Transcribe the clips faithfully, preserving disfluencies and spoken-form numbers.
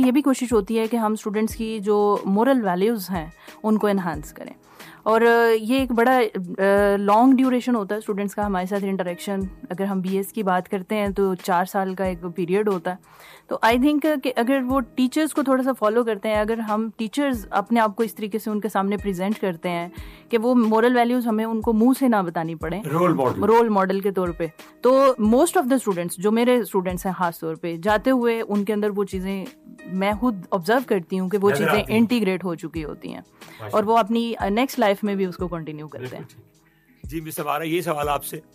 یہ بھی کوشش ہوتی ہے کہ ہم اسٹوڈنٹس کی جو مورل ویلیوز ہیں ان کو انہانس کریں. اور یہ ایک بڑا لانگ ڈیوریشن ہوتا ہے اسٹوڈنٹس کا ہمارے ساتھ انٹریکشن. اگر ہم بی ایس کی بات کرتے ہیں تو چار سال کا ایک پیریڈ ہوتا ہے. تو آئی تھنک کہ اگر وہ ٹیچرس کو تھوڑا سا فالو کرتے ہیں, اگر ہم ٹیچرز اپنے آپ کو اس طریقے سے ان کے سامنے پریزنٹ کرتے ہیں کہ وہ مورل ویلیوز ہمیں ان کو منہ سے نہ بتانی پڑیں, رول ماڈل رول ماڈل کے طور پہ, تو موسٹ آف دا اسٹوڈنٹس جو میرے اسٹوڈنٹس ہیں خاص طور پہ جاتے ہوئے ان کے اندر وہ چیزیں میں خود آبزرو کرتی ہوں کہ وہ چیزیں انٹیگریٹ ہو چکی ہوتی ہیں اور وہ اپنی نیکسٹ لائف میں بھی اس کو کنٹینیو کرتے ہیں. جی مس سمارہ, یہ سوال آپ سے.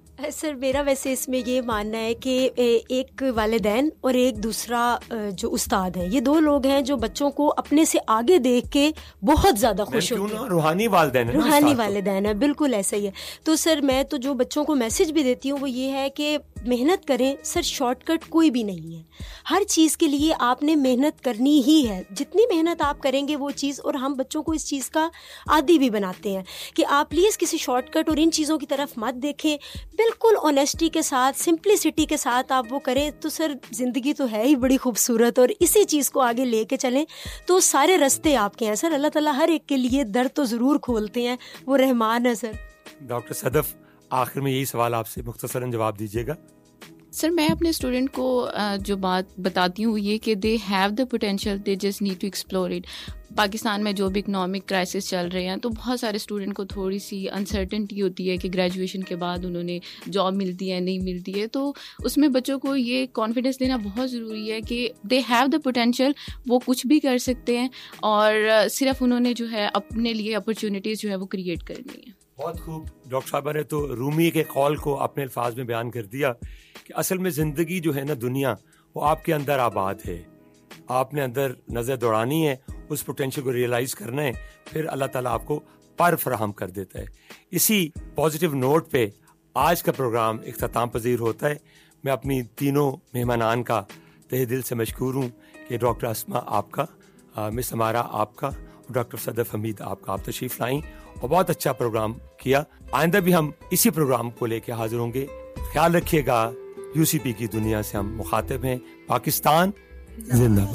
سر میرا ویسے اس میں یہ ماننا ہے کہ ایک والدین اور ایک دوسرا جو استاد ہے, یہ دو لوگ ہیں جو بچوں کو اپنے سے آگے دیکھ کے بہت زیادہ خوش ہوتے ہیں. روحانی والدین ہیں, روحانی والدین ہیں, بالکل ایسا ہی ہے. تو سر میں تو جو بچوں کو میسج بھی دیتی ہوں وہ یہ ہے کہ محنت کریں. سر شارٹ کٹ کوئی بھی نہیں ہے, ہر چیز کے لیے آپ نے محنت کرنی ہی ہے. جتنی محنت آپ کریں گے وہ چیز, اور ہم بچوں کو اس چیز کا عادی بھی بناتے ہیں کہ آپ پلیز کسی شارٹ کٹ اور ان چیزوں کی طرف مت دیکھیں. بالکل آنیسٹی کے ساتھ, سمپلسٹی کے ساتھ آپ وہ کریں تو سر زندگی تو ہے ہی بڑی خوبصورت, اور اسی چیز کو آگے لے کے چلیں تو سارے راستے آپ کے ہیں. سر اللہ تعالیٰ ہر ایک کے لیے در تو ضرور کھولتے ہیں, وہ رحمان ہے. سر ڈاکٹر صدف, آخر میں یہی سوال آپ سے مختصراً جواب دیجیے گا. سر میں اپنے اسٹوڈنٹ کو جو بات بتاتی ہوں یہ کہ they have the potential, they just need to explore it. Pakistan میں جو بھی اکنامک کرائسس چل رہے ہیں تو بہت سارے اسٹوڈنٹ کو تھوڑی سی انسرٹنٹی ہوتی ہے کہ گریجویشن کے بعد انہوں نے جاب ملتی ہے نہیں ملتی ہے. تو اس میں بچوں کو یہ کانفیڈنس دینا بہت ضروری ہے کہ دے ہیو دا پوٹینشیل, وہ کچھ بھی کر سکتے ہیں, اور صرف انہوں نے جو ہے اپنے لیے اپرچونیٹیز جو ہے وہ کریٹ کرنی ہے. بہت خوب. ڈاکٹر صاحبہ نے تو رومی کے قول کو اپنے الفاظ میں بیان کر دیا کہ اصل میں زندگی جو ہے نا, دنیا, وہ آپ کے اندر آباد ہے. آپ نے اندر نظر دوڑانی ہے, اس پوٹینشیل کو ریئلائز کرنا ہے, پھر اللہ تعالیٰ آپ کو پر فراہم کر دیتا ہے. اسی پازیٹیو نوٹ پہ آج کا پروگرام اختتام پذیر ہوتا ہے. میں اپنی تینوں مہمانان کا تہ دل سے مشکور ہوں کہ ڈاکٹر اسما آپ کا, مس سمارہ آپ کا, اور ڈاکٹر صدف حمید آپ کا. آپ تشریف لائیں اور بہت اچھا پروگرام کیا. آئندہ بھی ہم اسی پروگرام کو لے کے حاضر ہوں گے. خیال رکھیے گا. یو سی پی کی دنیا سے ہم مخاطب ہیں. پاکستان زندہ.